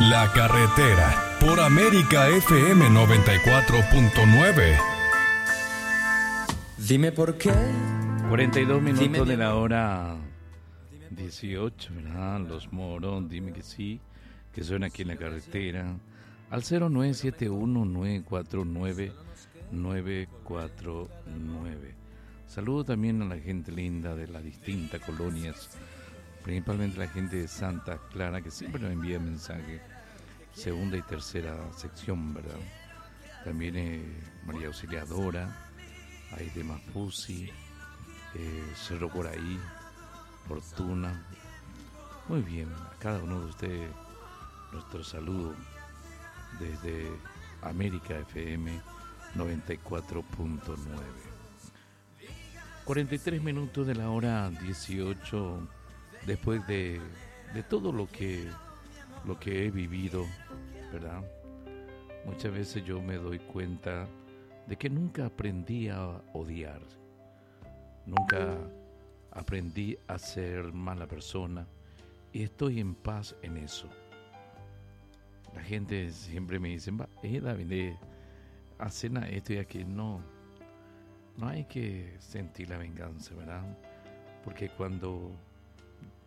La Carretera, por América FM 94.9. Dime por qué. 42 minutos de la hora 18, ¿verdad? Los Moros, dime que sí, que suena aquí en La Carretera. Al 0971-949-949. Saludo también a la gente linda de las distintas colonias, principalmente la gente de Santa Clara, que siempre nos envía mensajes, segunda y tercera sección, ¿verdad? También María Auxiliadora, hay de Mafusi, Cerro Coraí, Fortuna. Muy bien, a cada uno de ustedes nuestro saludo desde América FM 94.9. 43 minutos de la hora 18, después de todo lo que he vivido, ¿verdad? Muchas veces yo me doy cuenta de que nunca aprendí a odiar, nunca aprendí a ser mala persona, y estoy en paz en eso. La gente siempre me dice, David, hacen esto y aquello. No hay que sentir la venganza, ¿verdad? Porque cuando